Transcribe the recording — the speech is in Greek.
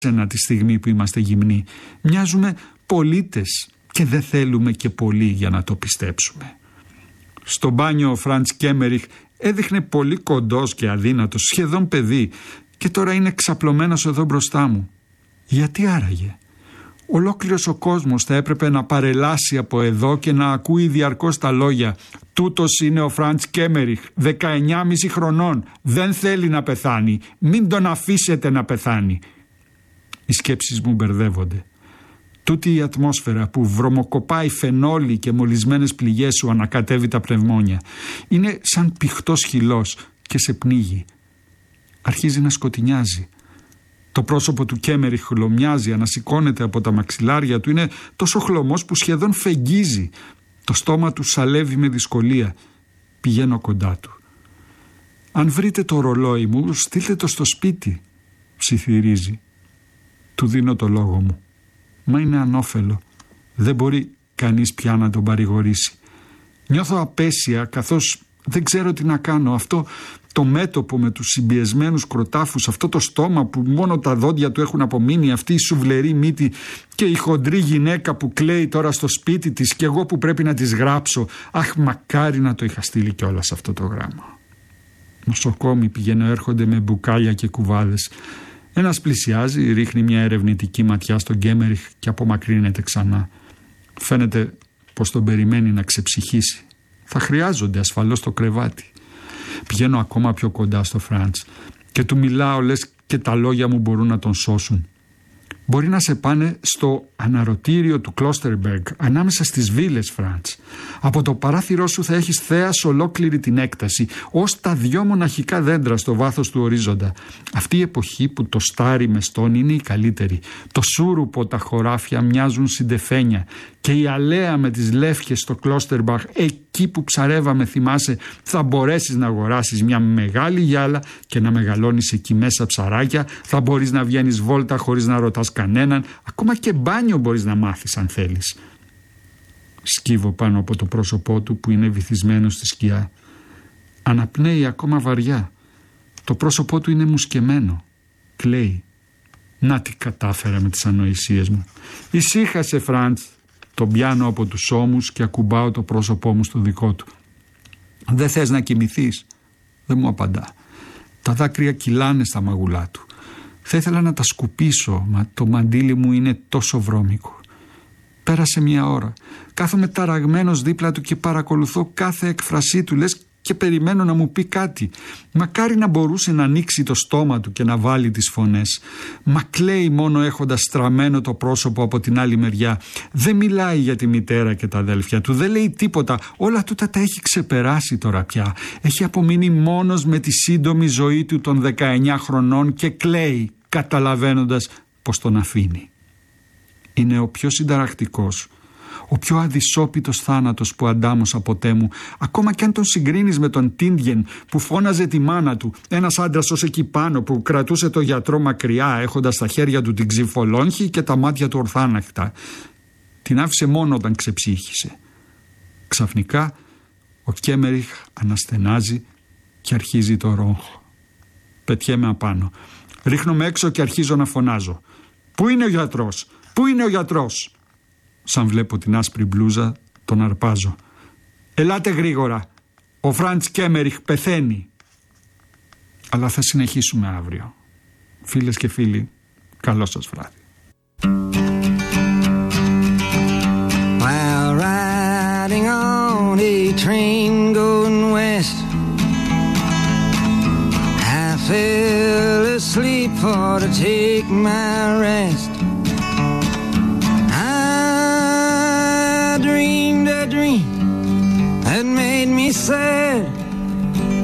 τη στιγμή που είμαστε γυμνοί. Μοιάζουμε πολίτες και δεν θέλουμε και πολύ για να το πιστέψουμε. Στο μπάνιο ο Φραντς Κέμεριχ έδειχνε πολύ κοντός και αδύνατος, σχεδόν παιδί, και τώρα είναι ξαπλωμένος εδώ μπροστά μου. Γιατί άραγε? Ολόκληρος ο κόσμος θα έπρεπε να παρελάσει από εδώ και να ακούει διαρκώς τα λόγια «Τούτος είναι ο Φραντς Κέμεριχ, 19,5 χρονών, δεν θέλει να πεθάνει, μην τον αφήσετε να πεθάνει». Οι σκέψεις μου μπερδεύονται. Τούτη η ατμόσφαιρα που βρωμοκοπάει φενόλι και μολυσμένες πληγές σου ανακατεύει τα πνευμόνια. Είναι σαν πηχτός χυλός και σε πνίγει. Αρχίζει να σκοτεινιάζει. Το πρόσωπο του Κέμεριχ χλωμιάζει, ανασηκώνεται από τα μαξιλάρια του. Είναι τόσο χλωμός που σχεδόν φεγγίζει. Το στόμα του σαλεύει με δυσκολία. Πηγαίνω κοντά του. «Αν βρείτε το ρολόι μου, στείλτε το στο σπίτι», ψιθυρίζει. Του δίνω το λόγο μου. Μα είναι ανώφελο. Δεν μπορεί κανείς πια να τον παρηγορήσει. Νιώθω απέσια καθώς δεν ξέρω τι να κάνω. Αυτό το μέτωπο με τους συμπιεσμένους κροτάφους, αυτό το στόμα που μόνο τα δόντια του έχουν απομείνει, αυτή η σουβλερή μύτη και η χοντρή γυναίκα που κλαίει τώρα στο σπίτι της και εγώ που πρέπει να της γράψω. Αχ, μακάρι να το είχα στείλει κιόλας αυτό το γράμμα. Νοσοκόμοι πηγαίνουν έρχονται με μπουκάλια και κουβάδες. Ένας πλησιάζει, ρίχνει μια ερευνητική ματιά στον Κέμεριχ και απομακρύνεται ξανά. Φαίνεται πως τον περιμένει να ξεψυχήσει. Θα χρειάζονται ασφαλώς το κρεβάτι. Πηγαίνω ακόμα πιο κοντά στο Φραντς και του μιλάω λες και τα λόγια μου μπορούν να τον σώσουν. Μπορεί να σε πάνε στο αναρωτήριο του Κλώστερμπεργκ, ανάμεσα στις βίλες, Φραντς. Από το παράθυρό σου θα έχεις θέα σε ολόκληρη την έκταση, ως τα 2 μοναχικά δέντρα στο βάθος του ορίζοντα. Αυτή η εποχή που το στάρι με στόν είναι η καλύτερη. Το σούρουπο, τα χωράφια μοιάζουν συντεφένια και η αλέα με τις λεύκες στο Κλώστερμπαχ, εκεί που ψαρεύαμε, θυμάσαι, θα μπορέσεις να αγοράσεις μια μεγάλη γυάλα και να μεγαλώνεις εκεί μέσα ψαράκια, θα μπορείς να βγαίνεις βόλτα χωρίς να ρωτάς κανέναν, ακόμα και μπάνιο μπορείς να μάθεις αν θέλεις. Σκύβω πάνω από το πρόσωπό του που είναι βυθισμένο στη σκιά. Αναπνέει ακόμα βαριά. Το πρόσωπό του είναι μουσκεμένο. Κλαίει. Να τι κατάφερα με τις ανοησίες μου. Ησύχασε, Φραντς. Τον πιάνω από τους ώμους και ακουμπάω το πρόσωπό μου στο δικό του. Δεν θες να κοιμηθείς? Δεν μου απαντά. Τα δάκρυα κυλάνε στα μαγουλά του. Θα ήθελα να τα σκουπίσω, μα το μαντίλι μου είναι τόσο βρώμικο. Πέρασε 1 ώρα. Κάθομαι ταραγμένος δίπλα του και παρακολουθώ κάθε έκφρασή του, λες και περιμένω να μου πει κάτι. Μακάρι να μπορούσε να ανοίξει το στόμα του και να βάλει τις φωνές. Μα κλαίει μόνο έχοντας στραμμένο το πρόσωπο από την άλλη μεριά. Δεν μιλάει για τη μητέρα και τα αδέλφια του, δεν λέει τίποτα. Όλα τούτα τα έχει ξεπεράσει τώρα πια. Έχει απομείνει μόνος με τη σύντομη ζωή του των 19 χρονών και κλαίει, καταλαβαίνοντας πως τον αφήνει. Είναι ο πιο συνταρακτικός, ο πιο αδυσόπιτος θάνατος που αντάμωσα ποτέ μου, ακόμα κι αν τον συγκρίνεις με τον Τίντιεν που φώναζε τη μάνα του, ένας άντρας ως εκεί πάνω που κρατούσε το γιατρό μακριά έχοντας στα χέρια του την ξυφολόγχη και τα μάτια του ορθάνακτα. Την άφησε μόνο όταν ξεψύχησε. Ξαφνικά ο Κέμεριχ αναστενάζει και αρχίζει το ρόγχο. Πετιέμαι απάνω. Ρίχνομαι έξω και αρχίζω να φωνάζω. «Πού είναι ο γιατρός? Πού είναι ο γιατρός?» Σαν βλέπω την άσπρη μπλούζα, τον αρπάζω. «Ελάτε γρήγορα. Ο Φραντς Κέμεριχ πεθαίνει». Αλλά θα συνεχίσουμε αύριο. Φίλες και φίλοι, καλό σας βράδυ. While riding on a train going west, I fell asleep for to take my rest.